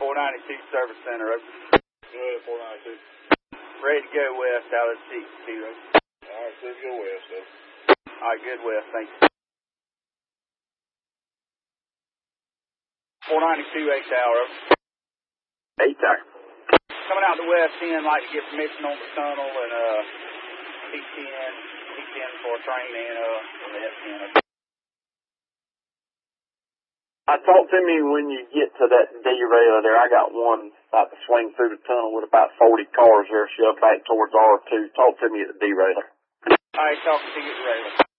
492 Service Center. Go ahead, 492. Ready to go west out of the 62. Alright, clear to go west, though. Alright, good west, thank you. 492 8 Tower. 8 Tower. Coming out the west end, like to get permission on the tunnel and T10 for a train and the S10. Talk to me when you get to that derailer there. I got one about to swing through the tunnel with about 40 cars there shoved back towards R2. Talk to me at the derailer. Alright, talking to you at the derailer.